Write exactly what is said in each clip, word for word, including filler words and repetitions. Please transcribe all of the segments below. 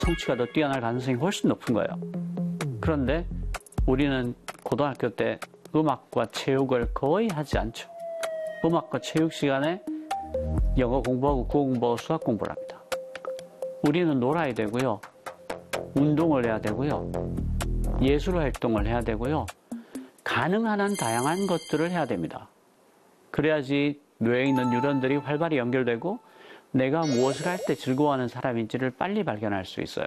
성취가 더 뛰어날 가능성이 훨씬 높은 거예요. 그런데 우리는 고등학교 때 음악과 체육을 거의 하지 않죠. 음악과 체육 시간에 영어 공부하고 국어 공부하고 수학 공부를 합니다. 우리는 놀아야 되고요. 운동을 해야 되고요. 예술 활동을 해야 되고요. 가능한 한 다양한 것들을 해야 됩니다. 그래야지 뇌에 있는 뉴런들이 활발히 연결되고 내가 무엇을 할 때 즐거워하는 사람인지를 빨리 발견할 수 있어요.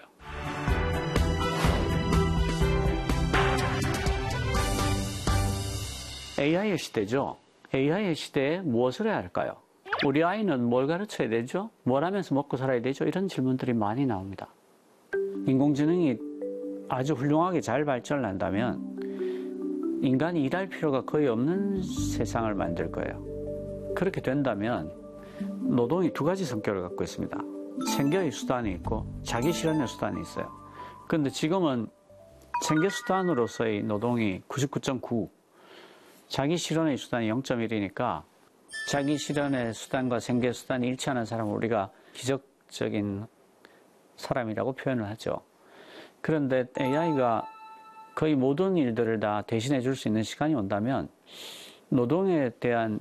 에이아이의 시대죠. 에이아이의 시대에 무엇을 해야 할까요? 우리 아이는 뭘 가르쳐야 되죠? 뭘 하면서 먹고 살아야 되죠? 이런 질문들이 많이 나옵니다. 인공지능이 아주 훌륭하게 잘 발전을 한다면 인간이 일할 필요가 거의 없는 세상을 만들 거예요. 그렇게 된다면 노동이 두 가지 성격을 갖고 있습니다. 생계의 수단이 있고 자기 실현의 수단이 있어요. 그런데 지금은 생계 수단으로서의 노동이 구십구 점 구, 자기 실현의 수단이 영 점 일이니까 자기 실현의 수단과 생계 수단이 일치하는 사람을 우리가 기적적인 사람이라고 표현을 하죠. 그런데 에이아이가 거의 모든 일들을 다 대신해 줄 수 있는 시간이 온다면 노동에 대한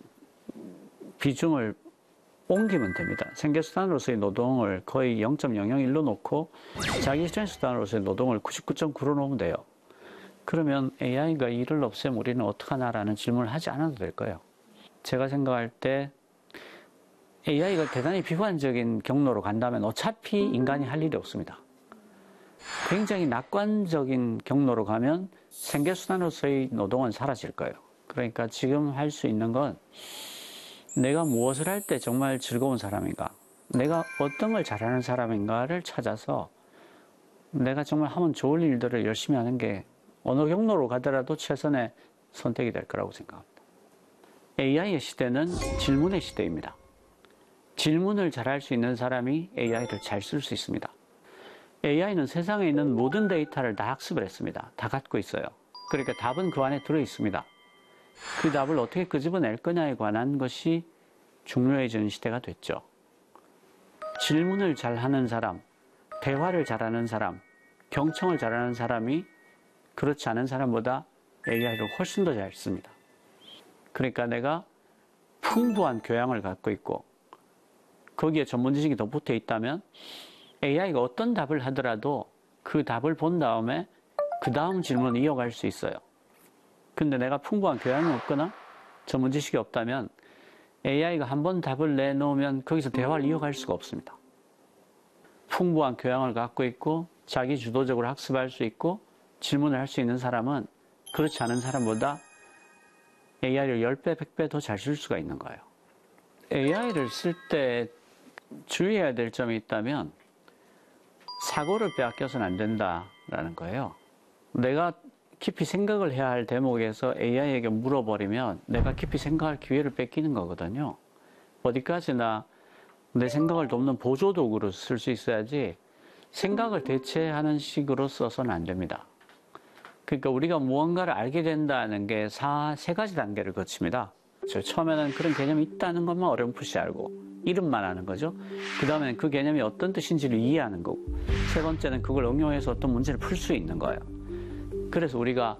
비중을 옮기면 됩니다. 생계수단으로서의 노동을 거의 영 점 영영일로 놓고 자기 실현 수단으로서의 노동을 구십구 점 구로 놓으면 돼요. 그러면 에이아이가 일을 없애면 우리는 어떡하나라는 질문을 하지 않아도 될 거예요. 제가 생각할 때 에이아이가 대단히 비관적인 경로로 간다면 어차피 인간이 할 일이 없습니다. 굉장히 낙관적인 경로로 가면 생계수단으로서의 노동은 사라질 거예요. 그러니까 지금 할 수 있는 건 내가 무엇을 할 때 정말 즐거운 사람인가, 내가 어떤 걸 잘하는 사람인가를 찾아서 내가 정말 하면 좋을 일들을 열심히 하는 게 어느 경로로 가더라도 최선의 선택이 될 거라고 생각합니다. 에이아이의 시대는 질문의 시대입니다. 질문을 잘할 수 있는 사람이 에이아이를 잘 쓸 수 있습니다. 에이아이는 세상에 있는 모든 데이터를 다 학습을 했습니다. 다 갖고 있어요. 그러니까 답은 그 안에 들어 있습니다. 그 답을 어떻게 끄집어낼 거냐에 관한 것이 중요해지는 시대가 됐죠. 질문을 잘하는 사람, 대화를 잘하는 사람, 경청을 잘하는 사람이 그렇지 않은 사람보다 에이아이를 훨씬 더 잘 씁니다. 그러니까 내가 풍부한 교양을 갖고 있고 거기에 전문 지식이 더 붙어 있다면 에이아이가 어떤 답을 하더라도 그 답을 본 다음에 그 다음 질문을 이어갈 수 있어요. 근데 내가 풍부한 교양이 없거나 전문 지식이 없다면 에이아이가 한번 답을 내놓으면 거기서 대화를 이어갈 수가 없습니다. 풍부한 교양을 갖고 있고 자기 주도적으로 학습할 수 있고 질문을 할 수 있는 사람은 그렇지 않은 사람보다 에이아이를 십 배, 백 배 더 잘 쓸 수가 있는 거예요. 에이아이를 쓸 때 주의해야 될 점이 있다면 사고를 빼앗겨서는 안 된다라는 거예요. 내가 깊이 생각을 해야 할 대목에서 에이아이에게 물어버리면 내가 깊이 생각할 기회를 뺏기는 거거든요. 어디까지나 내 생각을 돕는 보조도구로 쓸 수 있어야지 생각을 대체하는 식으로 써서는 안 됩니다. 그러니까 우리가 무언가를 알게 된다는 게 세 가지 단계를 거칩니다. 처음에는 그런 개념이 있다는 것만 어렴풋이 알고 이름만 아는 거죠. 그 다음에는 그 개념이 어떤 뜻인지를 이해하는 거고 세 번째는 그걸 응용해서 어떤 문제를 풀 수 있는 거예요. 그래서 우리가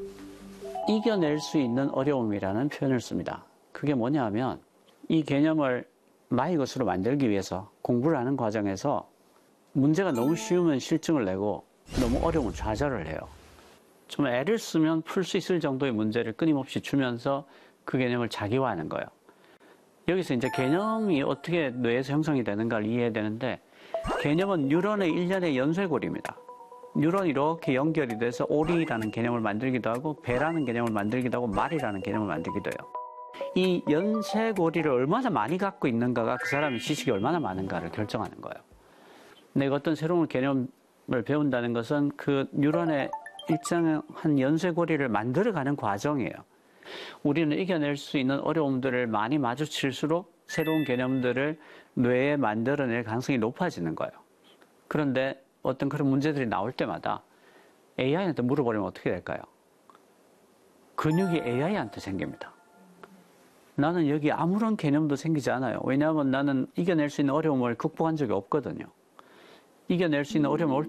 이겨낼 수 있는 어려움이라는 표현을 씁니다. 그게 뭐냐 하면 이 개념을 나의 것으로 만들기 위해서 공부를 하는 과정에서 문제가 너무 쉬우면 실증을 내고 너무 어려우면 좌절을 해요. 좀 애를 쓰면 풀 수 있을 정도의 문제를 끊임없이 주면서 그 개념을 자기화하는 거예요. 여기서 이제 개념이 어떻게 뇌에서 형성이 되는가를 이해해야 되는데 개념은 뉴런의 일련의 연쇄고리입니다. 뉴런이 이렇게 연결이 돼서 오리라는 개념을 만들기도 하고 배라는 개념을 만들기도 하고 말이라는 개념을 만들기도 해요. 이 연쇄고리를 얼마나 많이 갖고 있는가가 그 사람의 지식이 얼마나 많은가를 결정하는 거예요. 내가 어떤 새로운 개념을 배운다는 것은 그 뉴런의 일정한 연쇄고리를 만들어가는 과정이에요. 우리는 이겨낼 수 있는 어려움들을 많이 마주칠수록 새로운 개념들을 뇌에 만들어낼 가능성이 높아지는 거예요. 그런데 어떤 그런 문제들이 나올 때마다 에이아이한테 물어버리면 어떻게 될까요? 근육이 에이아이한테 생깁니다. 나는 여기 아무런 개념도 생기지 않아요. 왜냐하면 나는 이겨낼 수 있는 어려움을 극복한 적이 없거든요. 이겨낼 수 있는 어려움을 올